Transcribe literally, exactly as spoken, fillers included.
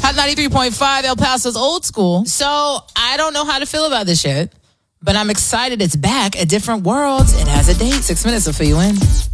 Hot ninety-three point five, El Paso's old school. So I don't know how to feel about this yet, but I'm excited it's back. A Different World. It has a date. Six minutes will fill you in.